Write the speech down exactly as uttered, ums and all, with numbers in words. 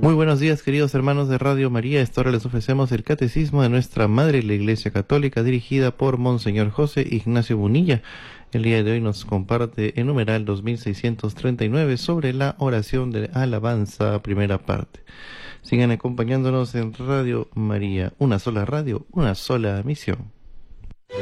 Muy buenos días, queridos hermanos de Radio María. Esta hora les ofrecemos el Catecismo de nuestra Madre, la Iglesia Católica, dirigida por Monseñor José Ignacio Bunilla. El día de hoy nos comparte el numeral dos mil seiscientos treinta y nueve sobre la oración de alabanza, primera parte. Sigan acompañándonos en Radio María, una sola radio, una sola misión.